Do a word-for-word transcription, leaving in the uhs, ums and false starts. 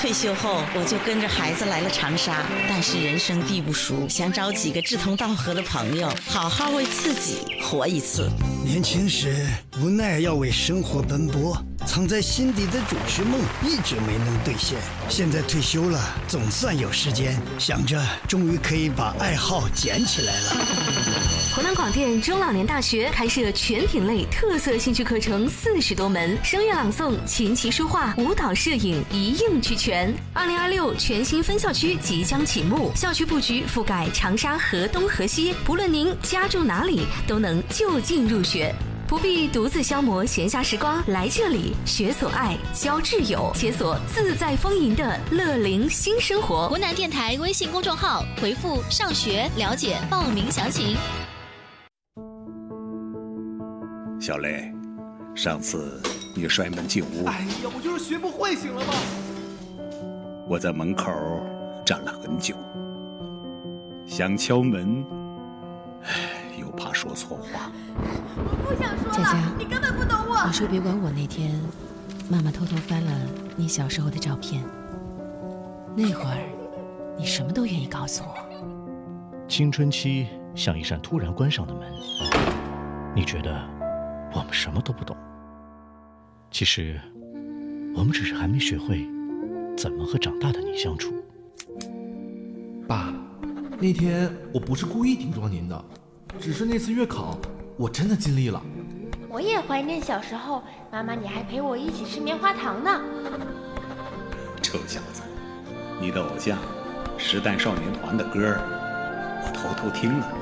退休后，我就跟着孩子来了长沙，但是人生地不熟，想找几个志同道合的朋友，好好为自己活一次。 年轻时无奈要为生活奔波，藏在心底的主持梦一直没能兑现。现在退休了，总算有时间，想着终于可以把爱好捡起来了。 湖南广电中老年大学开设全品类特色兴趣课程四十多门，声乐朗诵、琴棋书画、舞蹈、摄影一应俱全。二零二六全新分校区即将启幕，校区布局覆盖长沙河东河西，不论您家住哪里，都能就近入学。不必独自消磨闲暇时光，来这里学所爱，交挚友，解锁自在丰盈的乐龄新生活。 湖南电台微信公众号回复上学了解报名详情。 小雷，上次你摔门进屋， 哎呀，我就是学不会，行了吗？ 我在门口站了很久，想敲门，唉，又怕说错话。 我不想说了， 佳佳， 你根本不懂我。 你说别管我，那天妈妈偷偷翻了你小时候的照片，那会儿你什么都愿意告诉我。 青春期像一扇突然关上的门，你觉得我们什么都不懂，其实我们只是还没学会怎么和长大的你相处。 爸，那天我不是故意顶撞您的，只是那次月考我真的尽力了。 我也怀念小时候，妈妈你还陪我一起吃棉花糖呢。 臭小子，你的偶像时代少年团的歌我偷偷听了。